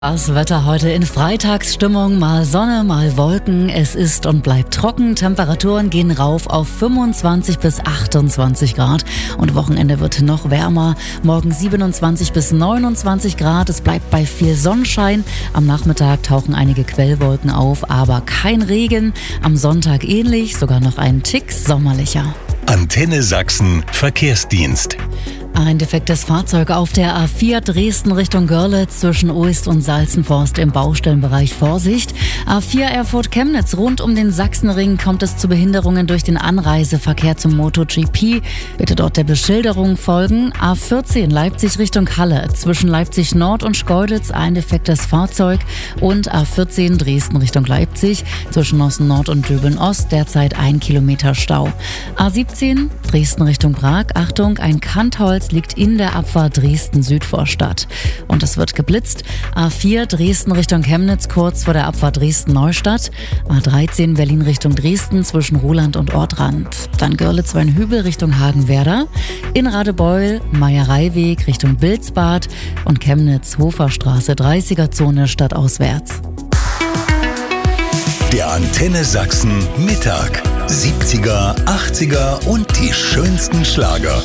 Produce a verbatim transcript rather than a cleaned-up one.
Das Wetter heute in Freitagsstimmung, mal Sonne, mal Wolken. Es ist und bleibt trocken. Temperaturen gehen rauf auf fünfundzwanzig bis achtundzwanzig Grad. Und Wochenende wird noch wärmer. Morgen siebenundzwanzig bis neunundzwanzig Grad. Es bleibt bei viel Sonnenschein. Am Nachmittag tauchen einige Quellwolken auf, aber kein Regen. Am Sonntag ähnlich, sogar noch ein Tick sommerlicher. Antenne Sachsen Verkehrsdienst. Ein defektes Fahrzeug auf der A vier Dresden Richtung Görlitz zwischen Oist und Salzenforst im Baustellenbereich. Vorsicht. A vier Erfurt-Chemnitz rund um den Sachsenring kommt es zu Behinderungen durch den Anreiseverkehr zum MotoGP. Bitte dort der Beschilderung folgen. A vierzehn Leipzig Richtung Halle zwischen Leipzig Nord und Schkeuditz ein defektes Fahrzeug. Und A vierzehn Dresden Richtung Leipzig zwischen Nossen Nord und Döbeln Ost derzeit ein Kilometer Stau. A siebzehn Dresden Richtung Prag. Achtung, ein Kantholz liegt in der Abfahrt Dresden-Südvorstadt. Und es wird geblitzt. A vier Dresden Richtung Chemnitz kurz vor der Abfahrt Dresden-Neustadt. A dreizehn Berlin Richtung Dresden zwischen Ruhland und Ortrand. Dann Görlitz-Weinhübel Richtung Hagenwerder. In Radebeul Meiereiweg Richtung Bilsbad. Und Chemnitz-Hoferstraße dreißiger Zone stadtauswärts. Der Antenne Sachsen Mittag. siebziger, achtziger und die schönsten Schlager.